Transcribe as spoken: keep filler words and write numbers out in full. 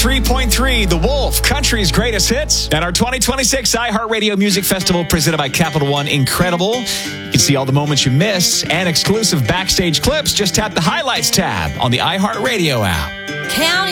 three point three, The Wolf, country's greatest hits. And our twenty twenty-six iHeartRadio Music Festival presented by Capital One Incredible. You can see all the moments you missed and exclusive backstage clips. Just tap the Highlights tab on the iHeartRadio app. County